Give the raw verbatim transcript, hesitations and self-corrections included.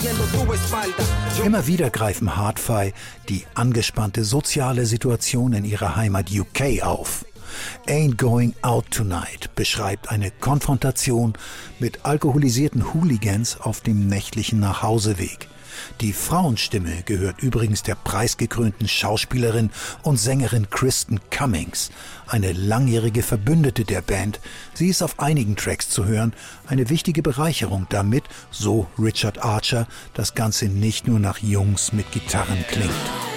Immer wieder greifen Hard-Fi die angespannte soziale Situation in ihrer Heimat U K auf. Ain't Going Out Tonight beschreibt eine Konfrontation mit alkoholisierten Hooligans auf dem nächtlichen Nachhauseweg. Die Frauenstimme gehört übrigens der preisgekrönten Schauspielerin und Sängerin Kristen Cummings, eine langjährige Verbündete der Band. Sie ist auf einigen Tracks zu hören, eine wichtige Bereicherung, damit, so Richard Archer, das Ganze nicht nur nach Jungs mit Gitarren klingt.